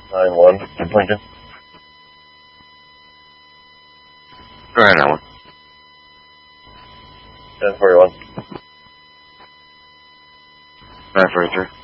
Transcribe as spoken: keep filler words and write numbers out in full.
nine one, Lincoln. Go ahead, Alan. ten forty-one. nine forty-three.